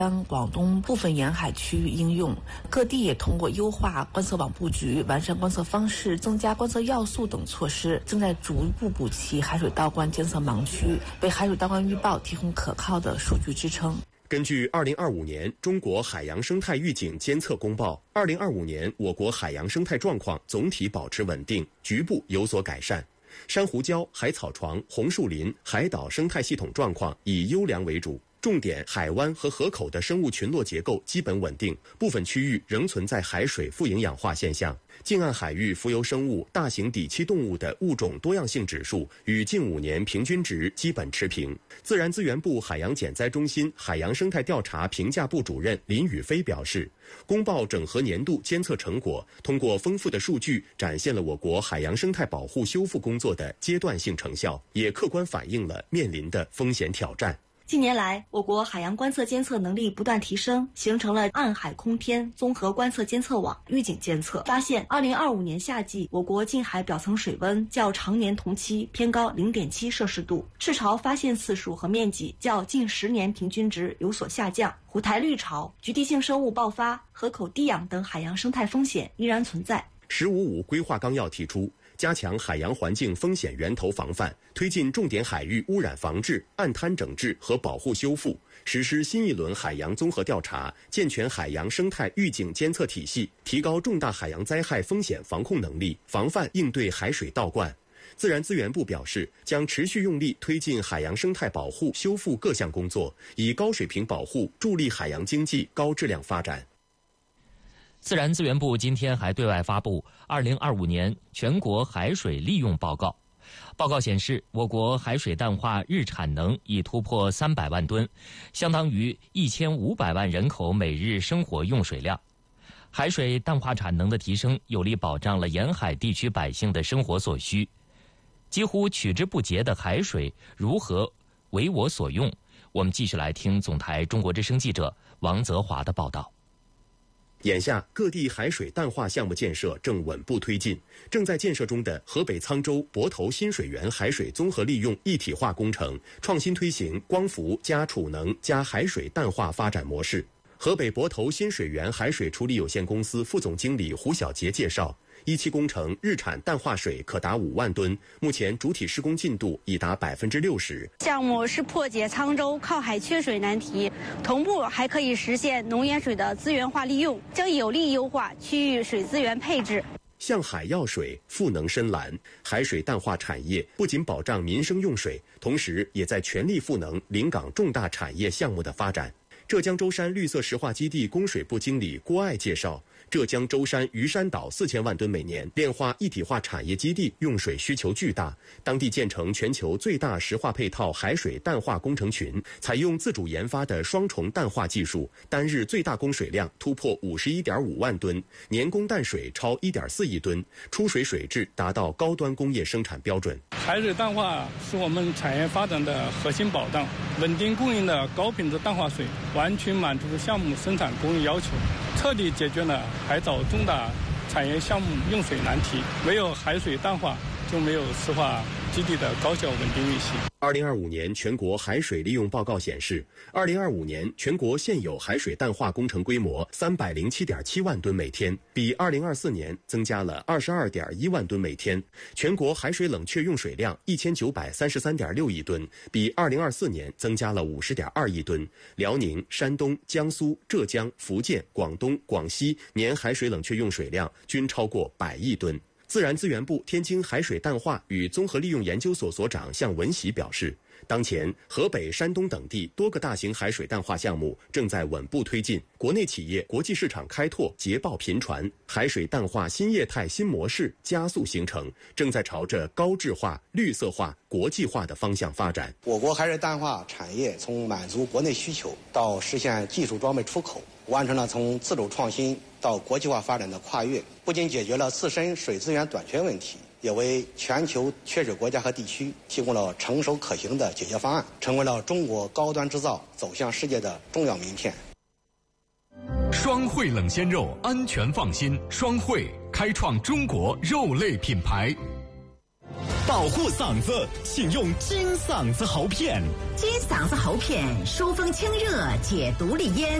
将广东部分沿海区域应用，各地也通过优化观测网布局、完善观测方式、增加观测要素等措施，正在逐步补齐海水倒灌监测盲区，为海水倒灌预报提供可靠的数据支撑。 根据2025年中国海洋生态预警监测公报，2025年我国海洋生态状况总体保持稳定，局部有所改善。珊瑚礁、海草床、红树林、海岛生态系统状况以优良为主。重点海湾和河口的生物群落结构基本稳定，部分区域仍存在海水富营养化现象。近岸海域浮游生物、大型底栖动物的物种多样性指数与近5年平均值基本持平。自然资源部海洋减灾中心海洋生态调查评价部主任林宇飞表示，公报整合年度监测成果，通过丰富的数据展现了我国海洋生态保护修复工作的阶段性成效，也客观反映了面临的风险挑战。 近年来，我国海洋观测监测能力不断提升，形成了岸海空天综合观测监测网，预警监测发现，2025年夏季我国近海表层水温较常年同期偏高0.7摄氏度，赤潮发现次数和面积较近10年平均值有所下降，虎台绿潮、局地性生物爆发、河口低氧等海洋生态风险依然存在。 “15+5”规划纲要提出，加强海洋环境风险源头防范，推进重点海域污染防治、岸滩整治和保护修复，实施新一轮海洋综合调查，健全海洋生态预警监测体系，提高重大海洋灾害风险防控能力，防范应对海水倒灌。自然资源部表示，将持续用力推进海洋生态保护修复各项工作，以高水平保护助力海洋经济高质量发展。 自然资源部今天还对外发布2025年全国海水利用报告。报告显示，我国海水淡化日产能已突破300万吨，相当于1500万人口每日生活用水量。海水淡化产能的提升，有力保障了沿海地区百姓的生活所需。几乎取之不竭的海水如何为我所用？我们继续来听总台中国之声记者王泽华的报道。 眼下，各地海水淡化项目建设正稳步推进。正在建设中的河北沧州泊头新水源海水综合利用一体化工程，创新推行光伏加储能加海水淡化发展模式。河北泊头新水源海水处理有限公司副总经理胡小杰介绍，1期工程日产淡化水可达5万吨，目前主体施工进度已达60%。 项目是破解沧州靠海缺水难题，同步还可以实现农盐水的资源化利用，将有力优化区域水资源配置。 向海要水，赋能深蓝。海水淡化产业不仅保障民生用水，同时也在全力赋能临港重大产业项目的发展。浙江舟山绿色石化基地供水部经理郭爱介绍，浙江舟山鱼山岛4000万吨每年炼化一体化产业基地用水需求巨大，当地建成全球最大石化配套海水淡化工程群，采用自主研发的双重淡化技术，单日最大供水量突破51.5万吨，年供淡水超1.4亿吨，出水水质达到高端工业生产标准。 海水淡化是我们产业发展的核心保障，稳定供应的高品质淡化水完全满足项目生产工艺要求，彻底解决了海藻重大产业项目用水难题。没有海水淡化，就没有石化基地的高效稳定运行。 2025年全国海水利用报告显示，2025年全国现有海水淡化工程规模307.7万吨每天，比2024年增加了22.1万吨每天。全国海水冷却用水量1933.6亿吨，比2024年增加了50.2亿吨。辽宁、山东、江苏、浙江、福建、广东、广西年海水冷却用水量均超过100亿吨。自然资源部天津海水淡化与综合利用研究所所长向文喜表示，当前河北、山东等地多个大型海水淡化项目正在稳步推进，国内企业国际市场开拓捷报频传，海水淡化新业态新模式加速形成，正在朝着高质化、绿色化、国际化的方向发展。 我国海水淡化产业从满足国内需求到实现技术装备出口，完成了从自主创新到国际化发展的跨越，不仅解决了自身水资源短缺问题，也为全球缺水国家和地区提供了成熟可行的解决方案，成为了中国高端制造走向世界的重要名片。 双汇冷鲜肉，安全放心。双汇开创中国肉类品牌。 保护嗓子，请用金嗓子喉片。 金嗓子喉片疏风清热，解毒利咽。